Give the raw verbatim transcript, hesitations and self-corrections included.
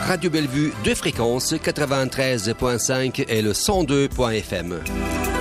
Radio Bellevue, deux fréquences, quatre-vingt-treize virgule cinq et le cent deux point F M.